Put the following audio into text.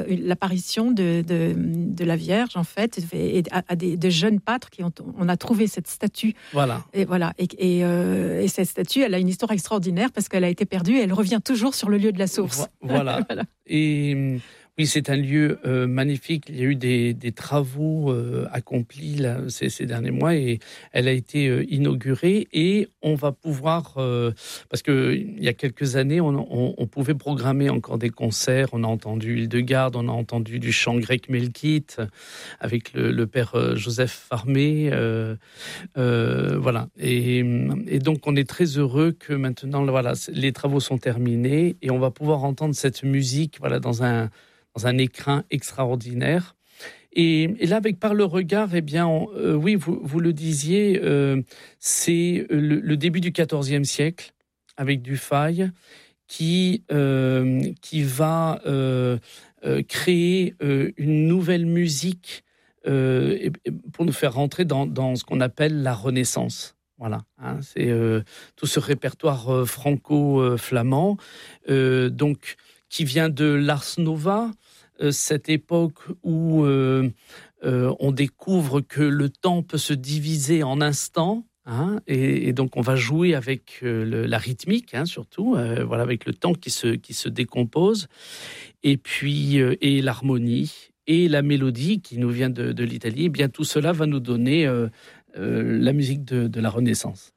l'apparition de la Vierge, en fait, et à des jeunes pâtres on a trouvé cette statue. Voilà. Et cette statue, elle a une histoire extraordinaire parce qu'elle a été perdue et elle revient toujours sur le lieu de la source. Voilà. Voilà. Et oui, c'est un lieu magnifique. Il y a eu des travaux accomplis là, ces derniers mois et elle a été inaugurée et on va pouvoir, parce qu'il y a quelques années, on pouvait programmer encore des concerts. On a entendu Hildegarde, on a entendu du chant grec melkite avec le père Joseph Farmé. Voilà. Et donc, on est très heureux que maintenant, voilà, les travaux sont terminés et on va pouvoir entendre cette musique, voilà, dans un écrin extraordinaire. Et là, avec Par le regard, eh bien, oui, vous le disiez, c'est le début du XIVe siècle, avec Dufay, qui va créer une nouvelle musique pour nous faire rentrer dans ce qu'on appelle la Renaissance. Voilà, hein, c'est tout ce répertoire franco-flamand, donc qui vient de l'Ars Nova, cette époque où on découvre que le temps peut se diviser en instants. Hein, et donc on va jouer avec la rythmique, hein, surtout, voilà, avec le temps qui se décompose, et puis et l'harmonie et la mélodie qui nous vient de l'Italie. Et bien tout cela va nous donner la musique de la Renaissance.